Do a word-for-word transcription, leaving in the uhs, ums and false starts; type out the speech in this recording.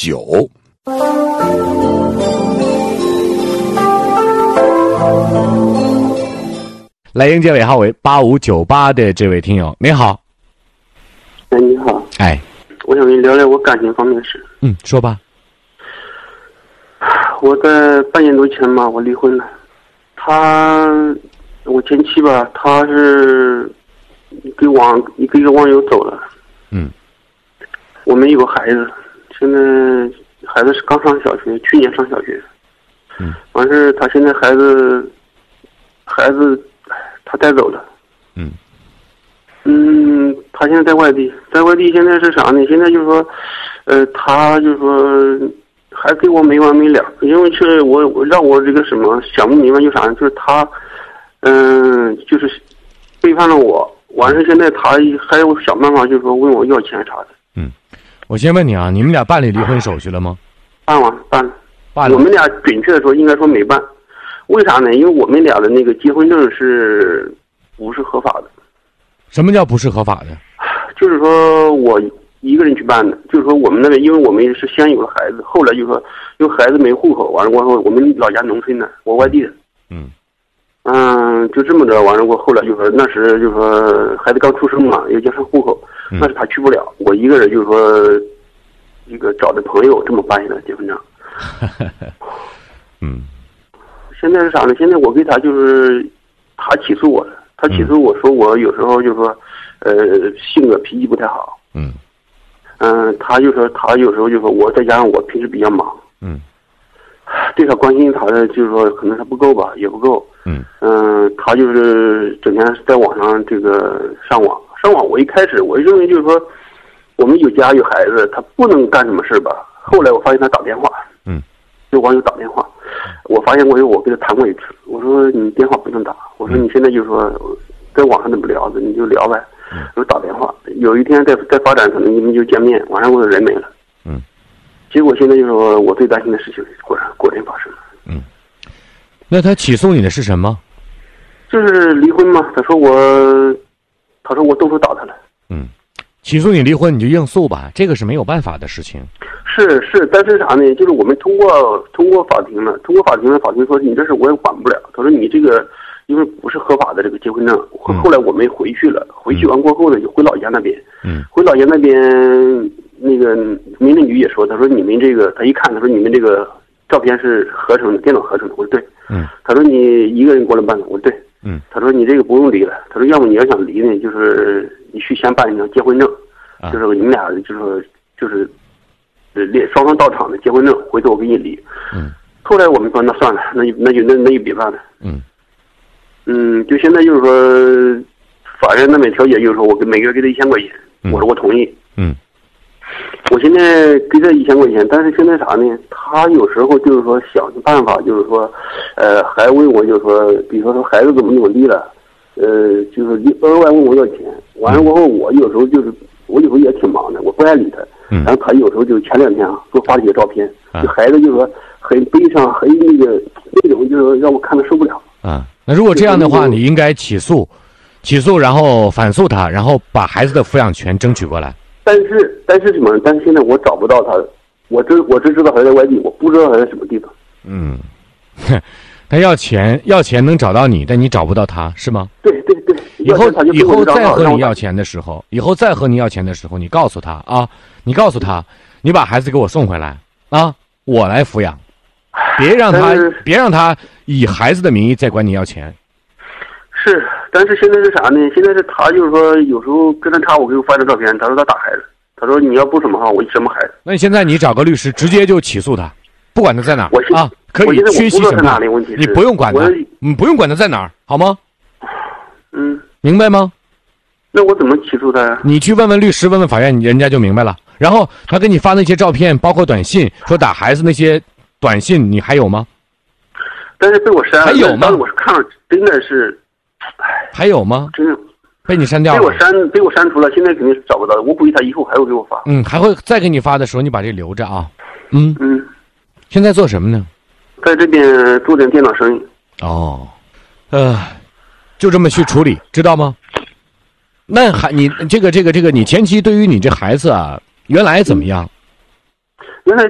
九。来迎接尾号为八五九八的这位听友，你好。 哎，你好。 哎， 我想跟你聊聊我感情方面的事。 嗯，说吧。 我在半年多前嘛，我离婚了。他，我前妻吧，他是跟网一个一个网友走了。 嗯。 我们有个孩子，现在孩子是刚上小学，去年上小学。 嗯。 完事，他现在孩子，孩子，他带走了。 嗯。 嗯，他现在在外地，在外地现在是啥呢？现在就是说，呃，他就是说。还跟我没完没了，因为是我我让我这个什么想不明白，就啥呢？就是他，嗯，就是背叛了我。完事现在他还有想办法，就是说问我要钱啥的。 嗯，我先问你啊，你们俩办理离婚手续了吗？ 办完，办了。 办了。 我们俩准确的说，应该说没办。为啥呢？因为我们俩的那个结婚证是不是合法的？ 什么叫不是合法的？ 就是说我。一个人去办的，就是说我们那边，因为我们是先有了孩子，后来就说因为孩子没户口，完了过后我们老家农村的，我外地的， 嗯， 嗯，就这么着，完了过后来就说那时就说孩子刚出生嘛，要加上户口， 嗯、 那是他去不了，我一个人就是说一个找的朋友这么办下来结婚证。 嗯， 现在是啥呢？现在我给他就是他起诉我了，他起诉我说我有时候就是说呃性格脾气不太好， 嗯。 嗯，他就说他有时候就说我再加上我平时比较忙， 嗯， 对他关心他的就是说可能他不够吧，也不够， 嗯嗯，他就是整天在网上这个上网上网。我一开始我认为就是说我们有家有孩子，他不能干什么事吧。后来我发现他打电话， 嗯， 就网友打电话，我发现我有我跟他谈过一次，我说你电话不能打，我说你现在就是说在网上怎么聊的你就聊呗。就打电话，有一天在在发展，可能你们就见面，晚上我的人没了。 嗯，结果现在就是说我最担心的事情果然果然发生了。 嗯，那他起诉你的是什么？ 就是离婚嘛。他说我，他说我动手打他了。 嗯，起诉你离婚你就应诉吧，这个是没有办法的事情。 是是，但是啥呢？就是我们通过通过法庭了，通过法庭了，法庭说你这事我也管不了。他说你这个。因为不是合法的这个结婚证，后后来我们回去了，回去完过后呢，就回老家那边。 嗯， 回老家那边，那个民政局也说，他说你们这个，他一看，他说你们这个照片是合成的，电脑合成的。我说对。 嗯， 他说你一个人过来办的。我说对。 嗯， 他说你这个不用离了。他说要么你要想离呢，就是你去先办一张结婚证， 啊、 就是你们俩就是就是呃列双方到场的结婚证，回头我给你离。 嗯， 后来我们说那算了，那就那就那那就别办了。 嗯。 嗯，就现在就是说，法院那边调解就是说我给每个月给他一千块钱， 嗯、 我说我同意。 嗯， 我现在给他一千块钱，但是现在啥呢？他有时候就是说想办法，就是说，呃，还问我就是说，比如说孩子怎么怎么地了，呃，就是额外问我要钱。完了过后，我有时候就是我有时候也挺忙的，我不爱理他。 嗯， 然后他有时候就前两天啊，给我发了些照片， 啊、 就孩子就是说很悲伤，很那个那种，就是让我看着受不了。 啊。那如果这样的话，你应该起诉，起诉，然后反诉他，然后把孩子的抚养权争取过来。 但是，但是什么？但是现在我找不到他，我只我只知道他在外地，我不知道他在什么地方。 嗯，他要钱，要钱能找到你，但你找不到他，是吗？ 对对对。 以后以后再和你要钱的时候，以后再和你要钱的时候，你告诉他啊，你告诉他，你把孩子给我送回来啊，我来抚养。别让他别让他以孩子的名义再管你要钱。 是，但是现在是啥呢？现在是他就是说，有时候跟他差，我给我发张照片，他说他打孩子，他说你要不什么哈，我什么孩子。 那你现在你找个律师，直接就起诉他，不管他在哪儿啊，可以缺席审判，你不用管他，你不用管他在哪儿，好吗？ 嗯， 明白吗？ 那我怎么起诉他呀？ 你去问问律师，问问法院，人家就明白了。然后他给你发那些照片，包括短信，说打孩子那些。短信你还有吗？ 但是被我删了。 还有吗？ 我是看了，真的是， 还有吗？ 真的被你删掉了。 被我删，被我删除了，现在肯定是找不到的。我估计他以后还会给我发。 嗯，还会再给你发的时候，你把这留着啊。嗯嗯。 现在做什么呢？ 在这边做点电脑生意。 哦，呃，就这么去处理，知道吗？那还你这个这个这个，你前期对于你这孩子啊，原来怎么样？